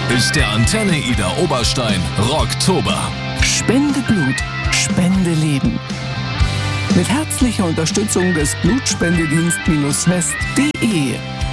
ist der Antenne Ida Oberstein Rocktober. Spende Blut, spende Leben. Mit herzlicher Unterstützung des Blutspendedienst-west.de.